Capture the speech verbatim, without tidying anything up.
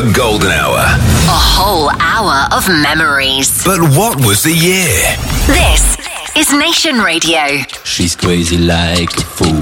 The Golden Hour. A whole hour of memories. But what was the year? This is Nation Radio. She's crazy like a fool.